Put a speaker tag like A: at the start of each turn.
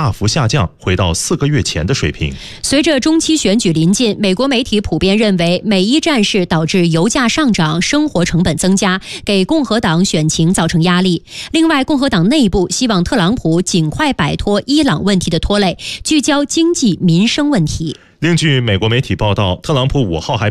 A: 大幅下降，回到4个月前的水平。
B: 随着中期选举临近，美国媒体普遍认为美伊战事导致油价上涨、生活成本增加，给共和党选情造成压力。另外，共和党内部希望特朗普尽快摆脱伊朗问题的拖累，聚焦经济民生问题。
A: 另据美国媒体报道，特朗普5号还